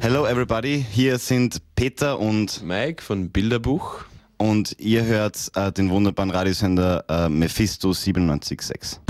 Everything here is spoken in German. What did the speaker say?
Hello everybody, hier sind Peter und Mike von Bilderbuch. ihr hört den wunderbaren Radiosender Mephisto 97.6.